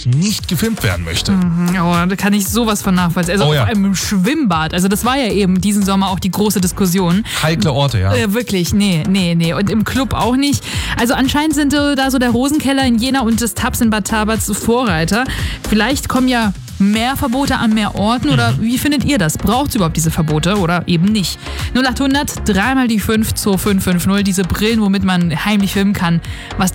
natürlich nicht gefilmt werden möchte. Oh, da kann ich sowas von nachvollziehen. Also vor allem im Schwimmbad. Also das war ja eben diesen Sommer auch die große Diskussion. Heikle Orte, ja. Wirklich, nee. Und im Club auch nicht. Also anscheinend sind da so der Rosenkeller in Jena und das Taps in Bad Tabatz Vorreiter. Vielleicht kommen ja mehr Verbote an mehr Orten oder wie findet ihr das? Braucht es überhaupt diese Verbote oder eben nicht? 0800 3 mal die 5 2550, diese Brillen, womit man heimlich filmen kann. Was